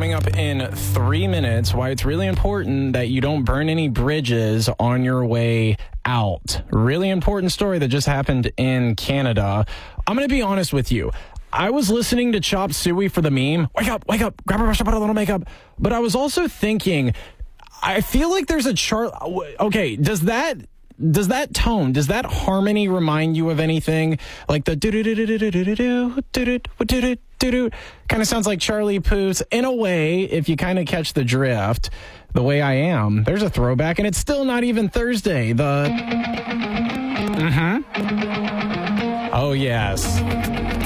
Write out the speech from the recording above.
coming up in 3 minutes. Why it's really important that you don't burn any bridges on your way out. Really important story that just happened in Canada. I'm going to be honest with you. I was listening to Chop Suey for the meme. Wake up, grab a brush, put a little makeup. But I was also thinking, I feel like there's a chart. Okay, does that tone, does that harmony remind you of anything? Like the do-do-do-do-do-do-do-do-do-do kind of sounds like Charlie Puth's, in a way, if you kind of catch the drift, The Way I Am. There's a throwback, and it's still not even Thursday. Oh, yes.